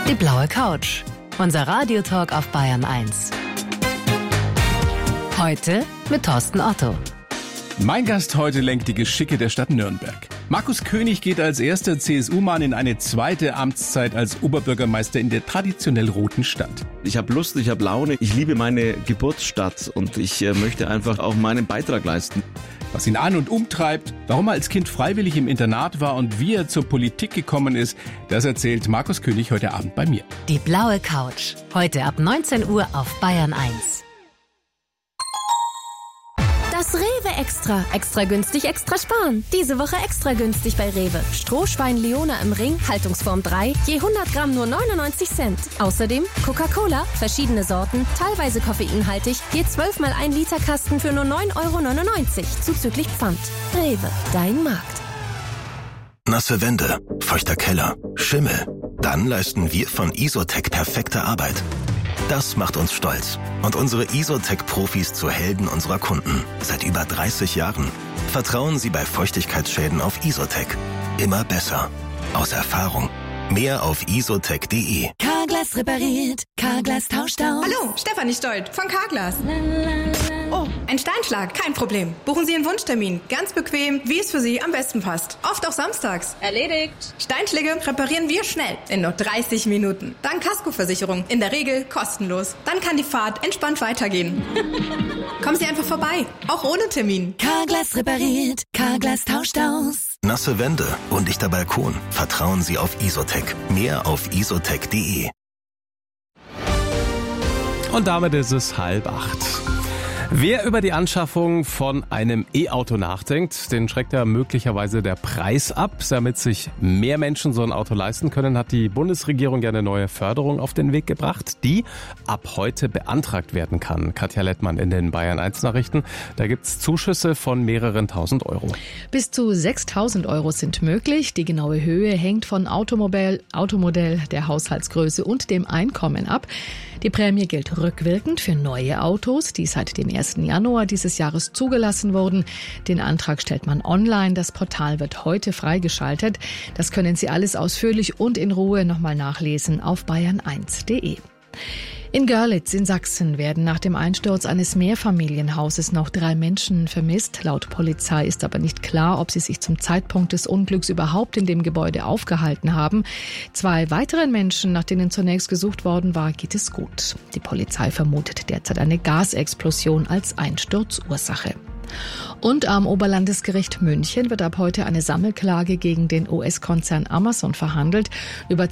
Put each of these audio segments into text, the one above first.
Die blaue Couch. Unser Radiotalk auf Bayern 1. Heute mit Thorsten Otto. Mein Gast heute lenkt die Geschicke der Stadt Nürnberg. Markus König geht als erster CSU-Mann in eine zweite Amtszeit als Oberbürgermeister in der traditionell roten Stadt. Ich habe Lust, ich habe Laune, ich liebe meine Geburtsstadt und ich möchte einfach auch meinen Beitrag leisten. Was ihn an- und umtreibt, warum er als Kind freiwillig im Internat war und wie er zur Politik gekommen ist, das erzählt Markus König heute Abend bei mir. Die blaue Couch. Heute ab 19 Uhr auf Bayern 1. Das Rewe Extra. Extra günstig, extra sparen. Diese Woche extra günstig bei Rewe. Strohschwein Leona im Ring, Haltungsform 3, je 100 Gramm nur 99 Cent. Außerdem Coca-Cola, verschiedene Sorten, teilweise koffeinhaltig, je 12 mal 1 Liter Kasten für nur 9,99 €, zuzüglich Pfand. Rewe, dein Markt. Nasse Wände, feuchter Keller, Schimmel. Dann leisten wir von Isotec perfekte Arbeit. Das macht uns stolz und unsere Isotec-Profis zu Helden unserer Kunden. Seit über 30 Jahren. Vertrauen Sie bei Feuchtigkeitsschäden auf Isotec. Immer besser. Aus Erfahrung. Mehr auf isotec.de. Carglass repariert, Carglass tauscht aus. Hallo, Stefanie Stolt von Carglass. Oh, ein Steinschlag, kein Problem. Buchen Sie einen Wunschtermin. Ganz bequem, wie es für Sie am besten passt. Oft auch samstags. Erledigt. Steinschläge reparieren wir schnell, in nur 30 Minuten. Dank Kaskoversicherung, in der Regel kostenlos. Dann kann die Fahrt entspannt weitergehen. Kommen Sie einfach vorbei, auch ohne Termin. Carglass repariert, Carglass tauscht aus. Nasse Wände, undichter Balkon. Vertrauen Sie auf Isotec. Mehr auf isotec.de. Und damit ist es 7:30. Wer über die Anschaffung von einem E-Auto nachdenkt, den schreckt ja möglicherweise der Preis ab. Damit sich mehr Menschen so ein Auto leisten können, hat die Bundesregierung ja eine neue Förderung auf den Weg gebracht, die ab heute beantragt werden kann. Katja Lettmann in den Bayern 1 Nachrichten. Da gibt's Zuschüsse von mehreren tausend Euro. Bis zu 6.000 € sind möglich. Die genaue Höhe hängt von Automodell, der Haushaltsgröße und dem Einkommen ab. Die Prämie gilt rückwirkend für neue Autos, die seit dem 1. Januar dieses Jahres zugelassen wurden. Den Antrag stellt man online. Das Portal wird heute freigeschaltet. Das können Sie alles ausführlich und in Ruhe nochmal nachlesen auf bayern1.de. In Görlitz in Sachsen werden nach dem Einsturz eines Mehrfamilienhauses noch 3 Menschen vermisst. Laut Polizei ist aber nicht klar, ob sie sich zum Zeitpunkt des Unglücks überhaupt in dem Gebäude aufgehalten haben. 2 weiteren Menschen, nach denen zunächst gesucht worden war, geht es gut. Die Polizei vermutet derzeit eine Gasexplosion als Einsturzursache. Und am Oberlandesgericht München wird ab heute eine Sammelklage gegen den US-Konzern Amazon verhandelt. Über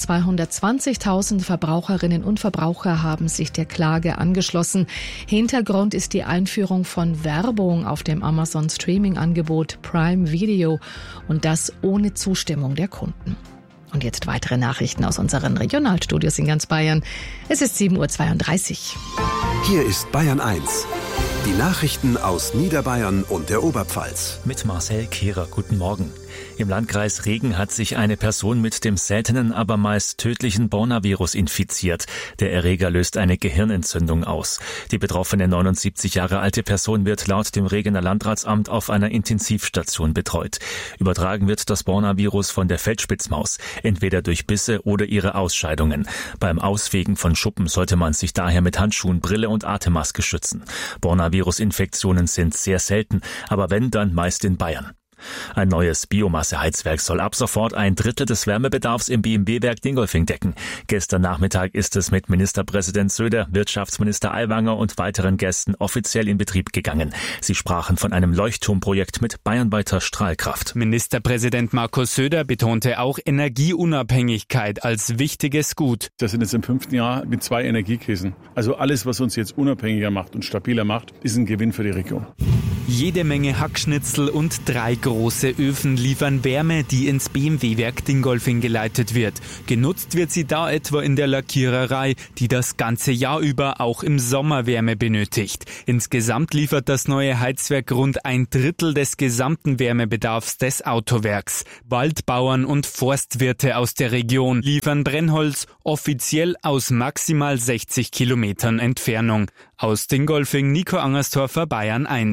220.000 Verbraucherinnen und Verbraucher haben sich der Klage angeschlossen. Hintergrund ist die Einführung von Werbung auf dem Amazon-Streaming-Angebot Prime Video und das ohne Zustimmung der Kunden. Und jetzt weitere Nachrichten aus unseren Regionalstudios in ganz Bayern. Es ist 7:32 Uhr. Hier ist Bayern 1. Die Nachrichten aus Niederbayern und der Oberpfalz. Mit Marcel Kehrer, guten Morgen. Im Landkreis Regen hat sich eine Person mit dem seltenen, aber meist tödlichen Borna-Virus infiziert. Der Erreger löst eine Gehirnentzündung aus. Die betroffene 79 Jahre alte Person wird laut dem Regener Landratsamt auf einer Intensivstation betreut. Übertragen wird das Borna-Virus von der Feldspitzmaus, entweder durch Bisse oder ihre Ausscheidungen. Beim Ausfegen von Schuppen sollte man sich daher mit Handschuhen, Brille und Atemmaske schützen. Borna-Virus-Infektionen sind sehr selten, aber wenn, dann meist in Bayern. Ein neues Biomasseheizwerk soll ab sofort 1/3 des Wärmebedarfs im BMW-Werk Dingolfing decken. Gestern Nachmittag ist es mit Ministerpräsident Söder, Wirtschaftsminister Aiwanger und weiteren Gästen offiziell in Betrieb gegangen. Sie sprachen von einem Leuchtturmprojekt mit bayernweiter Strahlkraft. Ministerpräsident Markus Söder betonte auch Energieunabhängigkeit als wichtiges Gut. Das sind jetzt im 5. Jahr mit 2 Energiekrisen. Also alles, was uns jetzt unabhängiger macht und stabiler macht, ist ein Gewinn für die Region. Jede Menge Hackschnitzel und 3 große Öfen liefern Wärme, die ins BMW-Werk Dingolfing geleitet wird. Genutzt wird sie da etwa in der Lackiererei, die das ganze Jahr über auch im Sommer Wärme benötigt. Insgesamt liefert das neue Heizwerk rund 1/3 des gesamten Wärmebedarfs des Autowerks. Waldbauern und Forstwirte aus der Region liefern Brennholz, offiziell aus maximal 60 Kilometern Entfernung. Aus Dingolfing, Nico Angerstorfer, Bayern 1.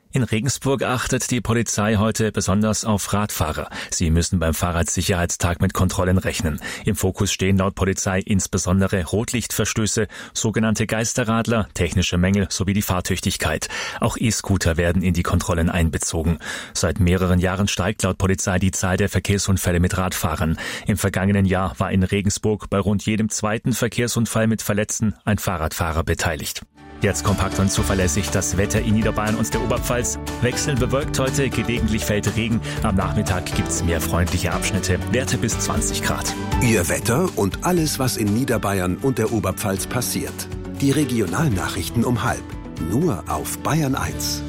In Regensburg achtet die Polizei heute besonders auf Radfahrer. Sie müssen beim Fahrradsicherheitstag mit Kontrollen rechnen. Im Fokus stehen laut Polizei insbesondere Rotlichtverstöße, sogenannte Geisterradler, technische Mängel sowie die Fahrtüchtigkeit. Auch E-Scooter werden in die Kontrollen einbezogen. Seit mehreren Jahren steigt laut Polizei die Zahl der Verkehrsunfälle mit Radfahrern. Im vergangenen Jahr war in Regensburg bei rund jedem zweiten Verkehrsunfall mit Verletzten ein Fahrradfahrer beteiligt. Jetzt kompakt und zuverlässig das Wetter in Niederbayern und der Oberpfalz. Wechselnd bewölkt heute, gelegentlich fällt Regen. Am Nachmittag gibt's mehr freundliche Abschnitte, Werte bis 20 Grad. Ihr Wetter und alles, was in Niederbayern und der Oberpfalz passiert. Die Regionalnachrichten um 12:30. Nur auf Bayern 1.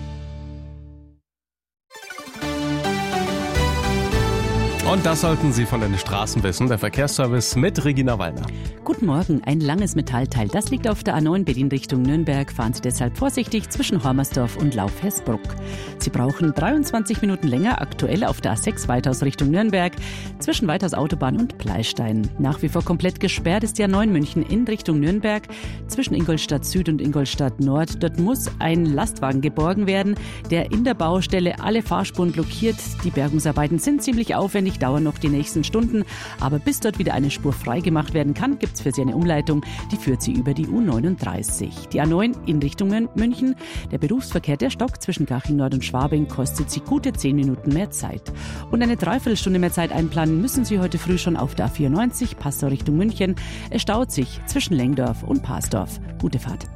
Und das sollten Sie von den Straßen wissen. Der Verkehrsservice mit Regina Wallner. Guten Morgen. Ein langes Metallteil, das liegt auf der A9 Berlin Richtung Nürnberg. Fahren Sie deshalb vorsichtig zwischen Hormersdorf und Lauf-Heßbruck. Sie brauchen 23 Minuten länger, aktuell auf der A6 Weithaus Richtung Nürnberg, zwischen Weithaus Autobahn und Pleistein. Nach wie vor komplett gesperrt ist die A9 München in Richtung Nürnberg, zwischen Ingolstadt Süd und Ingolstadt Nord. Dort muss ein Lastwagen geborgen werden, der in der Baustelle alle Fahrspuren blockiert. Die Bergungsarbeiten sind ziemlich aufwendig, dauern noch die nächsten Stunden. Aber bis dort wieder eine Spur frei gemacht werden kann, gibt es für Sie eine Umleitung, die führt Sie über die U39. Die A9 in Richtung München. Der Berufsverkehr, der stockt zwischen Garching Nord und Schwabing, kostet Sie gute 10 Minuten mehr Zeit. Und eine Dreiviertelstunde mehr Zeit einplanen müssen Sie heute früh schon auf der A94, Passau Richtung München. Es staut sich zwischen Lengdorf und Parsdorf. Gute Fahrt.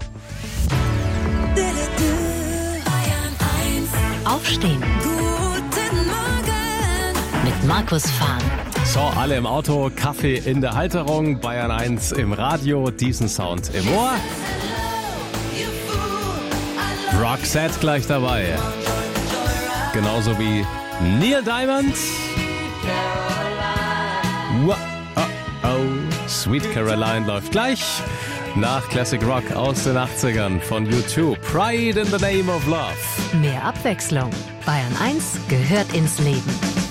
Aufstehen. Mit Markus Fahn. So, alle im Auto, Kaffee in der Halterung, Bayern 1 im Radio, diesen Sound im Ohr. Roxette gleich dabei. Genauso wie Neil Diamond. Sweet Caroline läuft gleich. Nach Classic Rock aus den 80ern von U2. Pride in the Name of Love. Mehr Abwechslung. Bayern 1 gehört ins Leben.